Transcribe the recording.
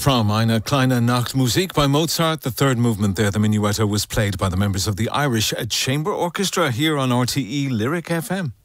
From Eine kleine Nachtmusik by Mozart, the third movement there, the minuetto, was played by the members of the Irish Chamber Orchestra here on RTE Lyric FM.